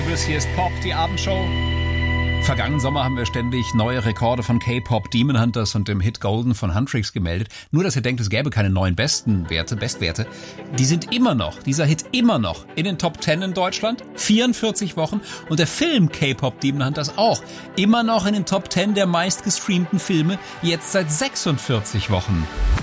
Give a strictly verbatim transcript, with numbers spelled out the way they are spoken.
Incredibles, hier ist Pop, die Abendshow. Vergangenen Sommer haben wir ständig neue Rekorde von K-Pop, Demon Hunters und dem Hit Golden von Huntrix gemeldet. Nur, dass ihr denkt, es gäbe keine neuen besten Werte, Bestwerte. Die sind immer noch, dieser Hit immer noch in den Top zehn in Deutschland, vierundvierzig Wochen. Und der Film K-Pop Demon Hunters auch, immer noch in den Top zehn der meistgestreamten Filme, jetzt seit sechsundvierzig Wochen.